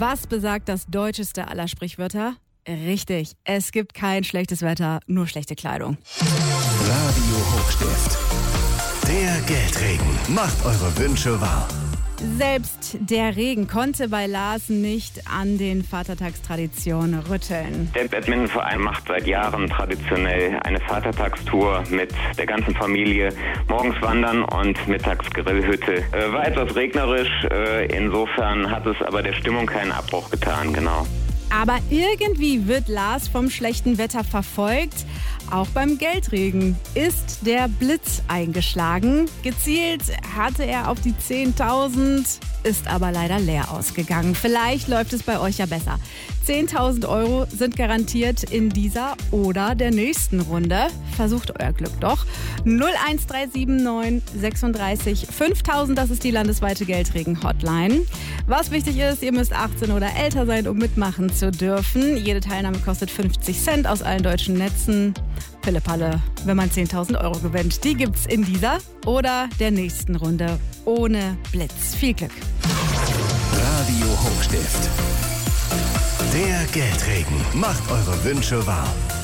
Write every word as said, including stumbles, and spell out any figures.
Was besagt das deutscheste aller Sprichwörter? Richtig, es gibt kein schlechtes Wetter, nur schlechte Kleidung. Radio Hochstift. Der Geldregen macht eure Wünsche wahr. Selbst der Regen konnte bei Lars nicht an den Vatertagstraditionen rütteln. Der Badmintonverein macht seit Jahren traditionell eine Vatertagstour mit der ganzen Familie. Morgens wandern und mittags Grillhütte. Äh, war etwas regnerisch, äh, insofern hat es aber der Stimmung keinen Abbruch getan, genau. Aber irgendwie wird Lars vom schlechten Wetter verfolgt. Auch beim Geldregen ist der Blitz eingeschlagen. Gezielt hatte er auf die zehntausend, ist aber leider leer ausgegangen. Vielleicht läuft es bei euch ja besser. zehntausend Euro sind garantiert in dieser oder der nächsten Runde. Versucht euer Glück doch. null eins drei sieben neun sechsunddreißig fünftausend, das ist die landesweite Geldregen-Hotline. Was wichtig ist, ihr müsst achtzehn oder älter sein, um mitmachen zu dürfen. Jede Teilnahme kostet fünfzig Cent aus allen deutschen Netzen. Pille-Palle, wenn man zehntausend Euro gewinnt. Die gibt's in dieser oder der nächsten Runde ohne Blitz. Viel Glück. Radio Hochstift. Der Geldregen macht eure Wünsche wahr.